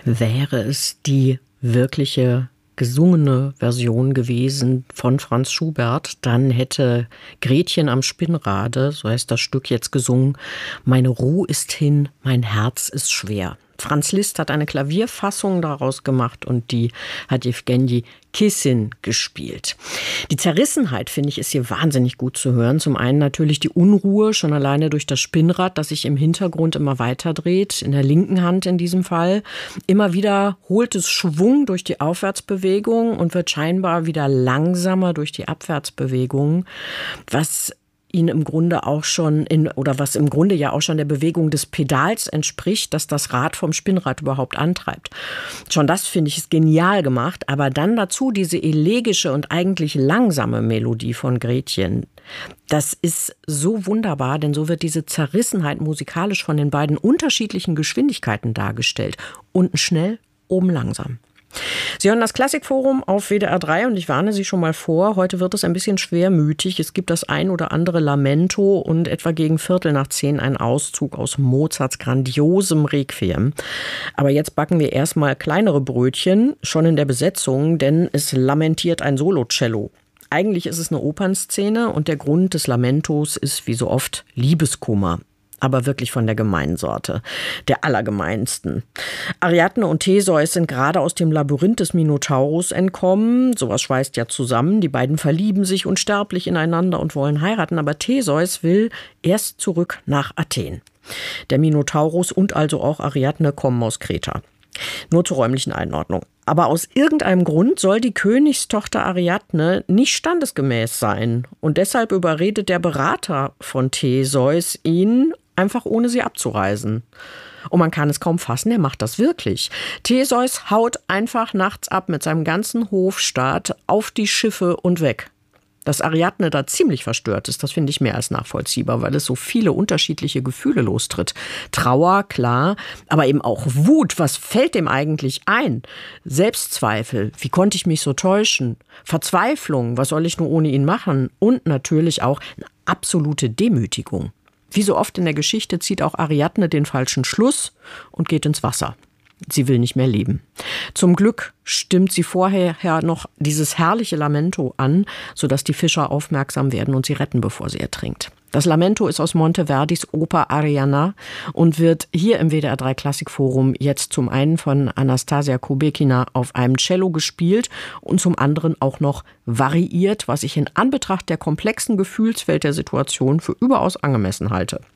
Wäre es die wirkliche gesungene Version gewesen von Franz Schubert, dann hätte Gretchen am Spinnrade, so heißt das Stück, jetzt gesungen: Meine Ruh ist hin, mein Herz ist schwer. Franz Liszt hat eine Klavierfassung daraus gemacht und die hat Jewgenji Kissin gespielt. Die Zerrissenheit, finde ich, ist hier wahnsinnig gut zu hören. Zum einen natürlich die Unruhe, schon alleine durch das Spinnrad, das sich im Hintergrund immer weiter dreht, in der linken Hand in diesem Fall. Immer wieder holt es Schwung durch die Aufwärtsbewegung und wird scheinbar wieder langsamer durch die Abwärtsbewegung, was ihn im Grunde auch schon was im Grunde ja auch schon der Bewegung des Pedals entspricht, dass das Rad vom Spinnrad überhaupt antreibt. Schon das finde ich ist genial gemacht, aber dann dazu diese elegische und eigentlich langsame Melodie von Gretchen. Das ist so wunderbar, denn so wird diese Zerrissenheit musikalisch von den beiden unterschiedlichen Geschwindigkeiten dargestellt. Unten schnell, oben langsam. Sie hören das Klassikforum auf WDR 3 und ich warne Sie schon mal vor, heute wird es ein bisschen schwermütig. Es gibt das ein oder andere Lamento und etwa gegen 9:15 ein Auszug aus Mozarts grandiosem Requiem. Aber jetzt backen wir erstmal kleinere Brötchen, schon in der Besetzung, denn es lamentiert ein Solocello. Eigentlich ist es eine Opernszene und der Grund des Lamentos ist wie so oft Liebeskummer. Aber wirklich von der gemeinen Sorte, der allergemeinsten. Ariadne und Theseus sind gerade aus dem Labyrinth des Minotaurus entkommen. Sowas schweißt ja zusammen. Die beiden verlieben sich unsterblich ineinander und wollen heiraten. Aber Theseus will erst zurück nach Athen. Der Minotaurus und also auch Ariadne kommen aus Kreta. Nur zur räumlichen Einordnung. Aber aus irgendeinem Grund soll die Königstochter Ariadne nicht standesgemäß sein. Und deshalb überredet der Berater von Theseus ihn, einfach ohne sie abzureisen. Und man kann es kaum fassen, er macht das wirklich. Theseus haut einfach nachts ab mit seinem ganzen Hofstaat auf die Schiffe und weg. Dass Ariadne da ziemlich verstört ist, das finde ich mehr als nachvollziehbar, weil es so viele unterschiedliche Gefühle lostritt. Trauer, klar, aber eben auch Wut. Was fällt dem eigentlich ein? Selbstzweifel, wie konnte ich mich so täuschen? Verzweiflung, was soll ich nur ohne ihn machen? Und natürlich auch eine absolute Demütigung. Wie so oft in der Geschichte zieht auch Ariadne den falschen Schluss und geht ins Wasser. Sie will nicht mehr leben. Zum Glück stimmt sie vorher noch dieses herrliche Lamento an, sodass die Fischer aufmerksam werden und sie retten, bevor sie ertrinkt. Das Lamento ist aus Monteverdis Oper Arianna und wird hier im WDR 3 Klassikforum jetzt zum einen von Anastasia Kubekina auf einem Cello gespielt und zum anderen auch noch variiert, was ich in Anbetracht der komplexen Gefühlswelt der Situation für überaus angemessen halte.